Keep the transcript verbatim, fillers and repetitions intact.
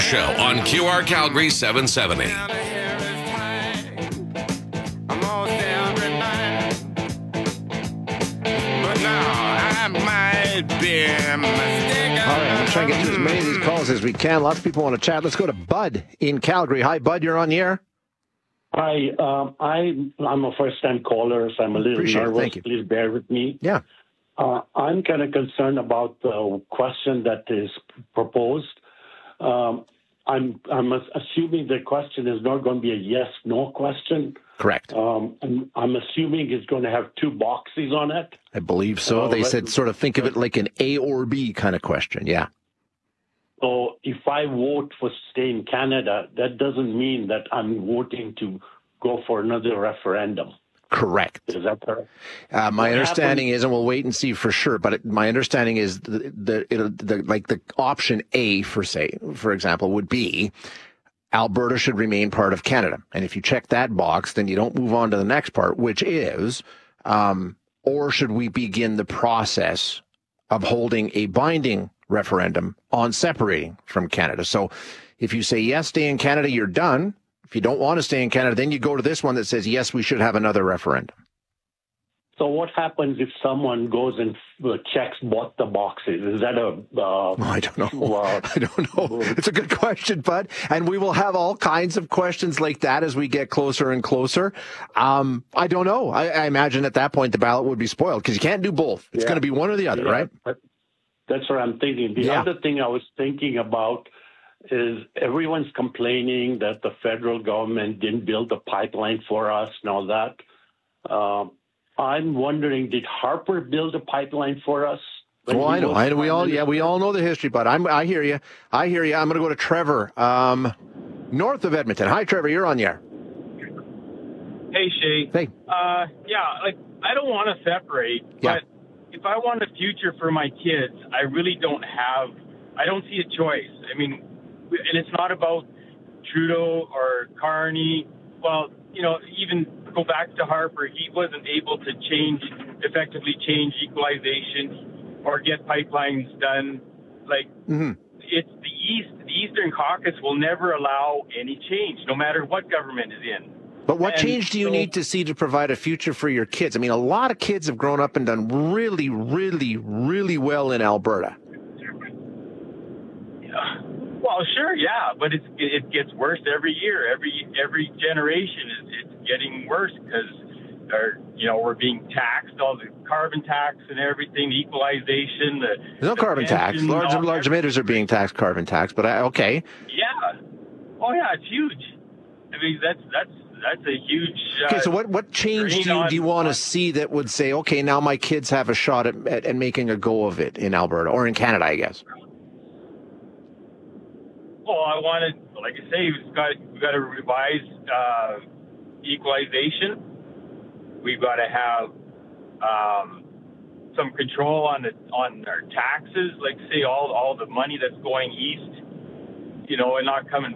Show on Q R Calgary seven seventy. All right, I'm going to try and get to as many of these calls as we can. Lots of people want to chat. Let's go to Bud in Calgary. Hi, Bud. You're on the air. Hi. Um, I, I'm a first-time caller, so I'm a little Appreciate it. nervous. Thank you. Please bear with me. Yeah. Uh, I'm kind of concerned about the question that is proposed. Um, I'm, I'm assuming the question is not going to be a yes-no question. Correct. Um, I'm, I'm assuming it's going to have two boxes on it. I believe so. Uh, they but- said sort of think of it like an A or B kind of question. Yeah. So if I vote for stay in Canada, that doesn't mean that I'm voting to go for another referendum. Correct. Is that correct? Uh, my What understanding happened- is, and we'll wait and see for sure, but it, my understanding is the, the, it'll, the like the option A, for say, for example, would be Alberta should remain part of Canada. And if you check that box, then you don't move on to the next part, which is, um, or should we begin the process of holding a binding referendum on separating from Canada? So if you say yes, stay in Canada, you're done. If you don't want to stay in Canada, then you go to this one that says, yes, we should have another referendum. So what happens if someone goes and uh, checks both the boxes? Is that a... Uh, Oh, I don't know. uh, I don't know. It's a good question, Bud. And we will have all kinds of questions like that as we get closer and closer. Um, I don't know. I, I imagine at that point the ballot would be spoiled because you can't do both. It's Yeah. going to be one or the other, yeah, right? but That's what I'm thinking. The Yeah. other thing I was thinking about is everyone's complaining that the federal government didn't build a pipeline for us and all that. Um, I'm wondering, did Harper build a pipeline for us? when Well, he I know. was I know. We Prime all, yeah, we Minister? all know the history, Bud. I'm, I hear you. I hear you. I'm going to go to Trevor, um, north of Edmonton. Hi, Trevor. You're on the air. Hey, Shay. Hey. Uh, yeah, like, I don't want to separate, Yeah. but if I want a future for my kids, I really don't have, I don't see a choice. I mean, and it's not about Trudeau or Carney. Well, you know, even go back to Harper, he wasn't able to change, effectively change equalization or get pipelines done. Like, Mm-hmm. it's the East, the Eastern Caucus will never allow any change, no matter what government is in. But what And change do you so- need to see to provide a future for your kids? I mean, a lot of kids have grown up and done really, really, really well in Alberta. Yeah. Well, sure, yeah, but it's, it gets worse every year. Every every generation is it's getting worse because, or you know, we're being taxed, all the carbon tax and everything, the equalization. The, There's no the carbon tax. pension, Large all large that. emitters are being taxed carbon tax, but I, okay. Yeah. Oh yeah, it's huge. I mean, that's that's that's a huge. Uh, Okay, so what, what change drain do you, on- do you want to on- see that would say, okay, now my kids have a shot at, at, at making a go of it in Alberta or in Canada, I guess? Well, I wanted, like I say, we've got we've got to revise uh, equalization. We've got to have um, some control on the on our taxes. Like say, all all the money that's going east, you know, and not coming